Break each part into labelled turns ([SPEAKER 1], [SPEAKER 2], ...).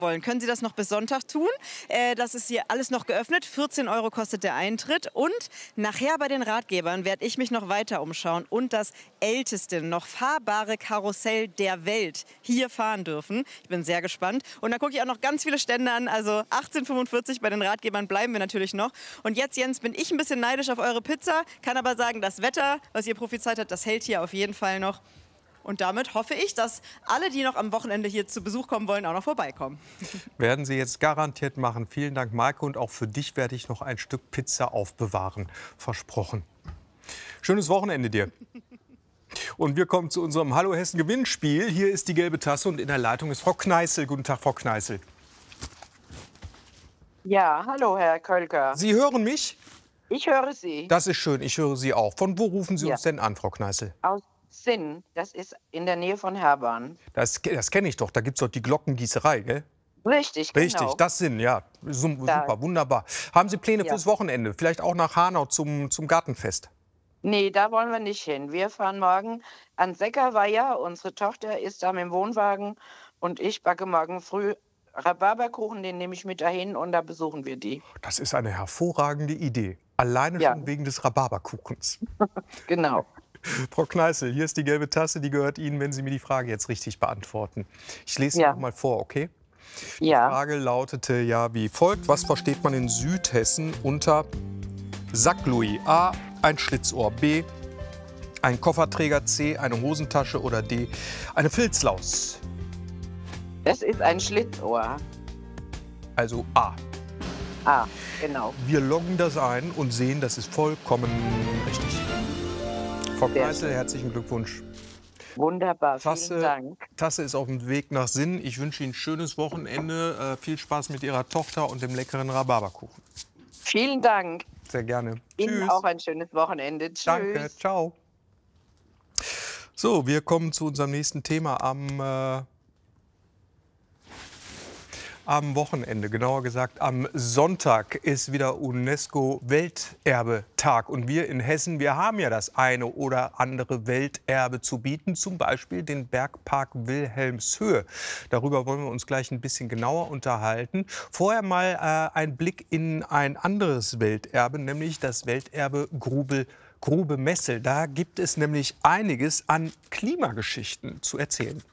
[SPEAKER 1] wollen, können Sie das noch bis Sonntag tun. Das ist hier alles noch geöffnet. 14 € kostet der Eintritt. Und nachher bei den Ratgebern werde ich mich noch weiter umschauen und das älteste noch fahrbare Karussell der Welt hier fahren dürfen. Ich bin sehr gespannt. Und dann gucke ich auch noch ganz viele Stände an. Also 1845 bei den Ratgebern bleiben wir natürlich noch. Und jetzt, Jens, bin ich ein bisschen neidisch auf eure Pizza. Kann aber sagen, das Wetter, was ihr prophezeit habt, das hält hier auf jeden Fall noch. Und damit hoffe ich, dass alle, die noch am Wochenende hier zu Besuch kommen wollen, auch noch vorbeikommen.
[SPEAKER 2] Werden Sie jetzt garantiert machen. Vielen Dank, Maike. Und auch für dich werde ich noch ein Stück Pizza aufbewahren. Versprochen. Schönes Wochenende dir. Und wir kommen zu unserem Hallo Hessen Gewinnspiel. Hier ist die gelbe Tasse und in der Leitung ist Frau Kneißl. Guten Tag, Frau Kneißl.
[SPEAKER 3] Ja, hallo, Herr Kölker.
[SPEAKER 2] Sie hören mich?
[SPEAKER 3] Ich höre Sie.
[SPEAKER 2] Das ist schön, ich höre Sie auch. Von wo rufen Sie
[SPEAKER 3] Ja.
[SPEAKER 2] uns denn an, Frau Kneißl?
[SPEAKER 3] Aus Sinn, das ist in der Nähe von Herborn.
[SPEAKER 2] Das kenne ich doch. Da gibt es doch die Glockengießerei, gell?
[SPEAKER 3] Richtig,
[SPEAKER 2] Richtig,
[SPEAKER 3] genau.
[SPEAKER 2] das Sinn, ja. Super, wunderbar. Haben Sie Pläne
[SPEAKER 3] Ja.
[SPEAKER 2] fürs Wochenende? Vielleicht auch nach Hanau zum Gartenfest?
[SPEAKER 3] Nee, da wollen wir nicht hin. Wir fahren morgen an Säckerweiher. Unsere Tochter ist da mit dem Wohnwagen und ich backe morgen früh Rhabarberkuchen, den nehme ich mit dahin und da besuchen wir die.
[SPEAKER 2] Das ist eine hervorragende Idee. Alleine
[SPEAKER 3] Ja.
[SPEAKER 2] schon wegen des Rhabarberkuchens.
[SPEAKER 3] Genau.
[SPEAKER 2] Frau Kneißl, hier ist die gelbe Tasse, die gehört Ihnen, wenn Sie mir die Frage jetzt richtig beantworten. Ich lese sie
[SPEAKER 3] Ja.
[SPEAKER 2] noch mal vor, okay? Die
[SPEAKER 3] Ja.
[SPEAKER 2] Frage lautete ja wie folgt. Was versteht man in Südhessen unter Sacklouis? A, ein Schlitzohr. B, ein Kofferträger. C, eine Hosentasche. Oder D, eine Filzlaus.
[SPEAKER 3] Das ist ein Schlitzohr.
[SPEAKER 2] Also A.
[SPEAKER 3] Ah, genau.
[SPEAKER 2] Wir loggen das ein und sehen, das ist vollkommen richtig. Frau
[SPEAKER 3] Sehr
[SPEAKER 2] Kneißl,
[SPEAKER 3] schön.
[SPEAKER 2] herzlichen Glückwunsch.
[SPEAKER 3] Wunderbar, vielen Dank.
[SPEAKER 2] Tasse ist auf dem Weg nach Sinn. Ich wünsche Ihnen ein schönes Wochenende. Viel Spaß mit Ihrer Tochter und dem leckeren Rhabarberkuchen.
[SPEAKER 3] Vielen Dank.
[SPEAKER 2] Sehr gerne.
[SPEAKER 3] Ihnen
[SPEAKER 2] Tschüss.
[SPEAKER 3] auch ein schönes Wochenende. Tschüss.
[SPEAKER 2] Danke. Ciao. So, wir kommen zu unserem nächsten Thema am Wochenende, genauer gesagt am Sonntag ist wieder UNESCO-Welterbetag. Und wir in Hessen, wir haben ja das eine oder andere Welterbe zu bieten, zum Beispiel den Bergpark Wilhelmshöhe. Darüber wollen wir uns gleich ein bisschen genauer unterhalten. Vorher mal ein Blick in ein anderes Welterbe, nämlich das Welterbe Grube Messel. Da gibt es nämlich einiges an Klimageschichten zu erzählen.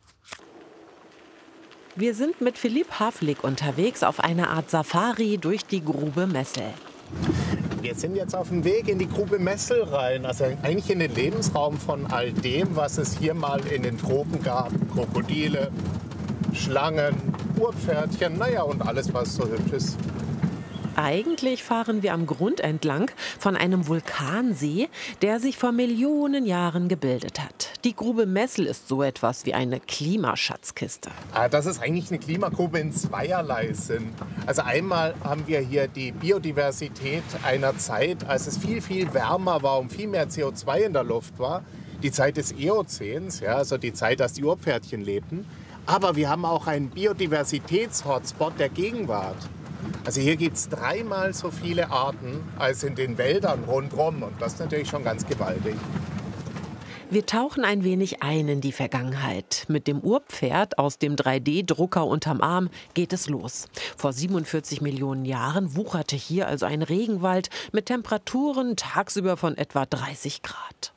[SPEAKER 4] Wir sind mit Philipp Havlik unterwegs auf einer Art Safari durch die Grube Messel.
[SPEAKER 5] Wir sind jetzt auf dem Weg in die Grube Messel rein, also eigentlich in den Lebensraum von all dem, was es hier mal in den Tropen gab. Krokodile, Schlangen, Urpferdchen, naja, und alles, was so hübsch ist.
[SPEAKER 4] Eigentlich fahren wir am Grund entlang von einem Vulkansee, der sich vor Millionen Jahren gebildet hat. Die Grube Messel ist so etwas wie eine Klimaschatzkiste.
[SPEAKER 5] Das ist eigentlich eine Klimagrube in zweierlei Sinn. Also einmal haben wir hier die Biodiversität einer Zeit, als es viel, viel wärmer war und viel mehr CO2 in der Luft war. Die Zeit des Eozäns, ja, also die Zeit, als die Urpferdchen lebten. Aber wir haben auch einen Biodiversitäts-Hotspot der Gegenwart. Also hier gibt es 3-mal so viele Arten als in den Wäldern rundherum. Und das ist natürlich schon ganz gewaltig.
[SPEAKER 4] Wir tauchen ein wenig ein in die Vergangenheit. Mit dem Urpferd aus dem 3D-Drucker unterm Arm geht es los. Vor 47 Millionen Jahren wucherte hier also ein Regenwald mit Temperaturen tagsüber von etwa 30 Grad.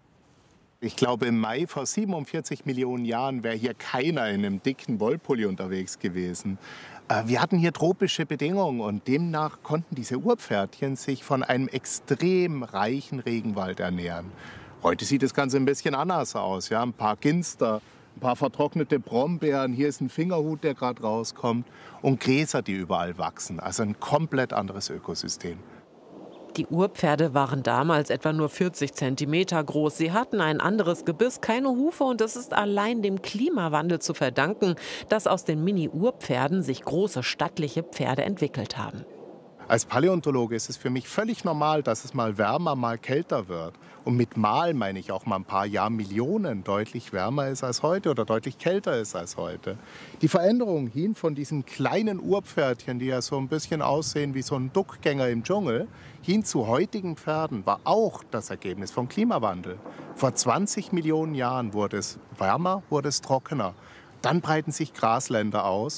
[SPEAKER 5] Ich glaube, im Mai vor 47 Millionen Jahren wäre hier keiner in einem dicken Wollpulli unterwegs gewesen. Wir hatten hier tropische Bedingungen und demnach konnten diese Urpferdchen sich von einem extrem reichen Regenwald ernähren. Heute sieht das Ganze ein bisschen anders aus. Ja? Ein paar Ginster, ein paar vertrocknete Brombeeren, hier ist ein Fingerhut, der gerade rauskommt und Gräser, die überall wachsen. Also ein komplett anderes Ökosystem.
[SPEAKER 4] Die Urpferde waren damals etwa nur 40 Zentimeter groß. Sie hatten ein anderes Gebiss, keine Hufe und es ist allein dem Klimawandel zu verdanken, dass aus den Mini-Urpferden sich große stattliche Pferde entwickelt haben.
[SPEAKER 5] Als Paläontologe ist es für mich völlig normal, dass es mal wärmer, mal kälter wird. Und mit mal meine ich auch mal ein paar Jahrmillionen deutlich wärmer ist als heute oder deutlich kälter ist als heute. Die Veränderung hin von diesen kleinen Urpferdchen, die ja so ein bisschen aussehen wie so ein Duckgänger im Dschungel, hin zu heutigen Pferden war auch das Ergebnis vom Klimawandel. Vor 20 Millionen Jahren wurde es wärmer, wurde es trockener. Dann breiten sich Grasländer aus.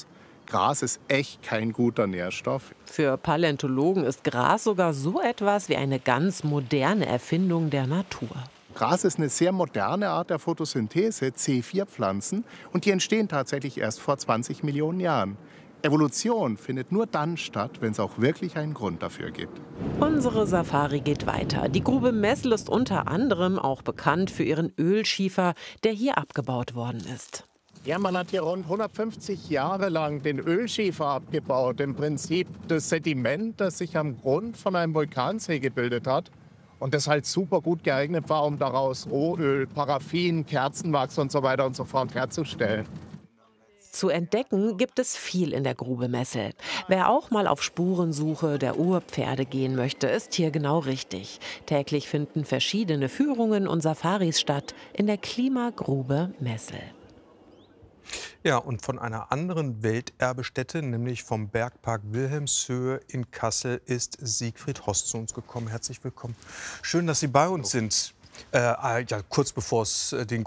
[SPEAKER 5] Gras ist echt kein guter Nährstoff.
[SPEAKER 4] Für Paläontologen ist Gras sogar so etwas wie eine ganz moderne Erfindung der Natur.
[SPEAKER 5] Gras ist eine sehr moderne Art der Photosynthese, C4-Pflanzen, und die entstehen tatsächlich erst vor 20 Millionen Jahren. Evolution findet nur dann statt, wenn es auch wirklich einen Grund dafür gibt.
[SPEAKER 4] Unsere Safari geht weiter. Die Grube Messel ist unter anderem auch bekannt für ihren Ölschiefer, der hier abgebaut worden ist.
[SPEAKER 5] Ja, man hat hier rund 150 Jahre lang den Ölschiefer abgebaut. Im Prinzip das Sediment, das sich am Grund von einem Vulkansee gebildet hat. Und das halt super gut geeignet war, um daraus Rohöl, Paraffin, Kerzenwachs und so weiter und so fort herzustellen.
[SPEAKER 4] Zu entdecken gibt es viel in der Grube Messel. Wer auch mal auf Spurensuche der Urpferde gehen möchte, ist hier genau richtig. Täglich finden verschiedene Führungen und Safaris statt in der Klimagrube Messel.
[SPEAKER 2] Ja, und von einer anderen Welterbestätte, nämlich vom Bergpark Wilhelmshöhe in Kassel, ist Siegfried Host zu uns gekommen. Herzlich willkommen. Schön, dass Sie bei uns sind. Ja, kurz bevor es den